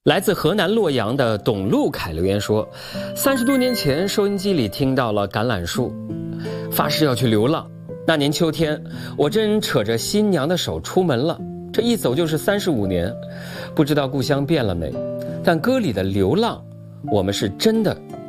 来自河南洛阳的董路凯留言说：30多年前，收音机里听到了橄榄树，发誓要去流浪。那年秋天，我正扯着新娘的手出门了，这一走就是35年，不知道故乡变了没？但歌里的流浪，我们是真的